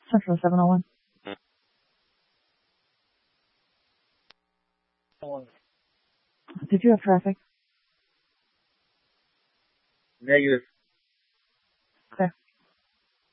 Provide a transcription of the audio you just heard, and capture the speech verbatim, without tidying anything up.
Central seven oh one. Did you have traffic? Negative.